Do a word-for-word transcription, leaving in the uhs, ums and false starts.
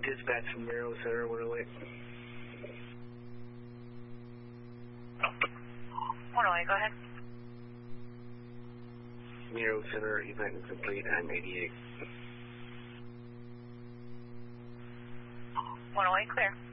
dispatch from Miro Center, one oh eight. one oh eight, go ahead. Miro Center, event is complete, I'm eighty-eight. one oh eight, clear.